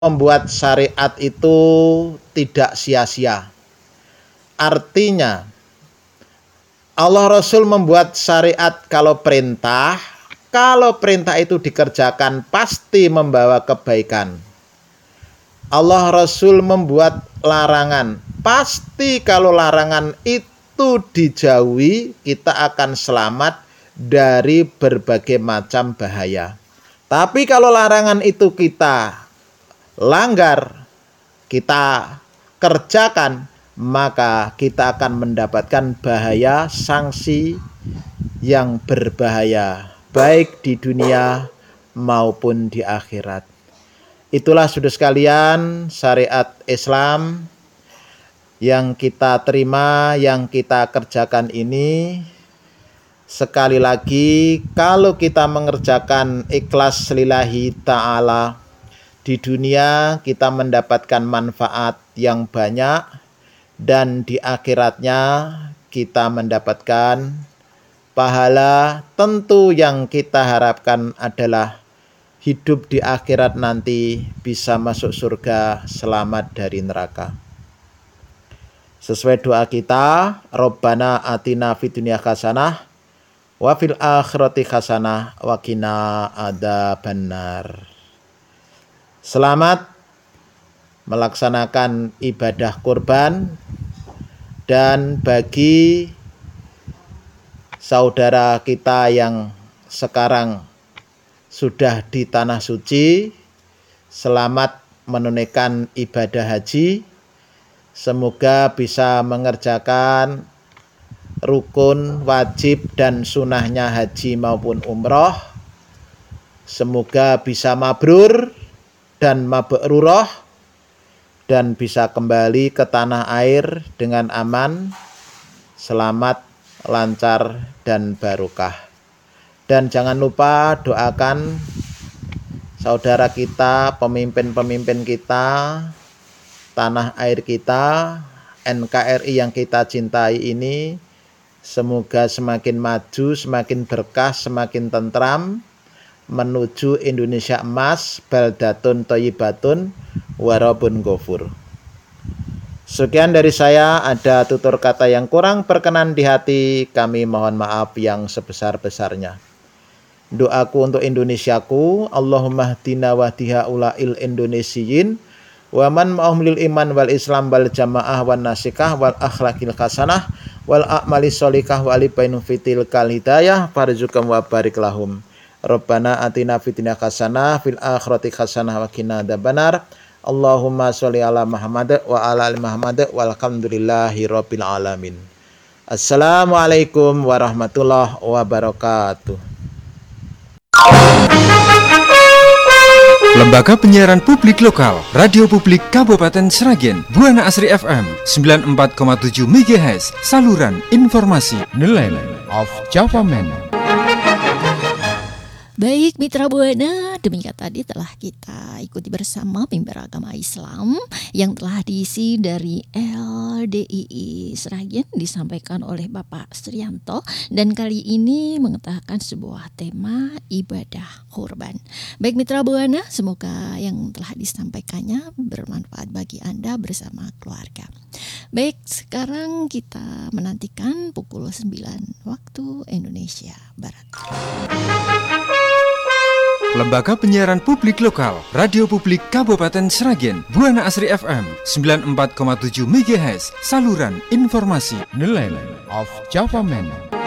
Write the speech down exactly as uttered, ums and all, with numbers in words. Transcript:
membuat syariat itu tidak sia-sia. Artinya, Allah Rasul membuat syariat kalau perintah, kalau perintah itu dikerjakan pasti membawa kebaikan. Allah Rasul membuat larangan, pasti kalau larangan itu dijauhi, kita akan selamat dari berbagai macam bahaya. Tapi kalau larangan itu kita langgar, kita kerjakan, maka kita akan mendapatkan bahaya, sanksi yang berbahaya, baik di dunia maupun di akhirat. Itulah saudara sekalian syariat Islam yang kita terima, yang kita kerjakan ini. Sekali lagi, kalau kita mengerjakan ikhlas lillahi ta'ala, di dunia kita mendapatkan manfaat yang banyak, dan di akhiratnya kita mendapatkan pahala. Tentu yang kita harapkan adalah hidup di akhirat nanti bisa masuk surga, selamat dari neraka. Sesuai doa kita, Rabbana atina fid dunya hasanah wa fil akhirati hasanah wa qina adzabannar. Selamat melaksanakan ibadah kurban, dan bagi saudara kita yang sekarang sudah di tanah suci, selamat menunaikan ibadah haji. Semoga bisa mengerjakan rukun, wajib, dan sunahnya haji maupun umroh. Semoga bisa mabrur dan mabrurah, dan bisa kembali ke tanah air dengan aman, selamat, lancar, dan barokah. Dan jangan lupa doakan saudara kita, pemimpin-pemimpin kita, tanah air kita, N K R I yang kita cintai ini, semoga semakin maju, semakin berkah, semakin tentram, menuju Indonesia emas, baldatun thayyibatun warabun ghafur. Sekian dari saya, ada tutur kata yang kurang berkenan di hati, kami mohon maaf yang sebesar-besarnya. Doaku untuk Indonesiaku, Allahumma hdina wahdiha ula'il Indonesiyin, wa man ma'ahum lil iman wal islam wal jamaah wal nasikah wal akhlaqil hasanah wal a'mali sholikah wa alibainu fitil kal hidayah farjukam wa barik lahum. Rabbana atina fid dunya hasanah fil akhirati hasanah wa qina adzabannar. Allahumma sholli ala Muhammad wa ala ali Muhammad walhamdulillahi rabbil alamin. Assalamualaikum warahmatullahi wabarakatuh. Lembaga Penyiaran Publik Lokal Radio Publik Kabupaten Sragen, Buana Asri F M sembilan puluh empat koma tujuh megahertz, saluran informasi Nelayan of Java Man. Baik Mitra Buana, demikian tadi telah kita ikuti bersama mimbar agama Islam yang telah diisi dari L D I I Sragen, disampaikan oleh Bapak Suryanto, dan kali ini mengutarakan sebuah tema ibadah kurban. Baik Mitra Buana, semoga yang telah disampaikannya bermanfaat bagi Anda bersama keluarga. Baik, sekarang kita menantikan pukul sembilan waktu Indonesia Barat. Lembaga Penyiaran Publik Lokal Radio Publik Kabupaten Sragen, Buana Asri F M sembilan puluh empat koma tujuh megahertz, saluran informasi Nelayan of Java Man.